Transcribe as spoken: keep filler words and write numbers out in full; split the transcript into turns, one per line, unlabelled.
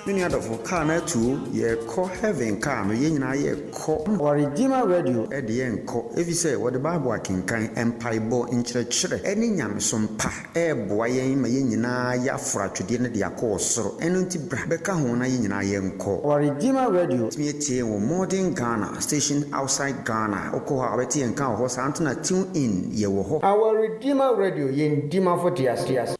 Junior of Kana too, ye call heaven car, ye na ye call or Redeemer Radio at the end call. If you say what the Bible can kind empire bo in church, any yam some pa, eh, boy, mayina ya fra to dinner the course, and unti Beka Hona yina yen call or Redeemer Radio, me or modern Ghana station outside Ghana, Okoha, Betty and Cow horse Antona tune in ye wo. Our Redeemer Radio yen Dima for Tias.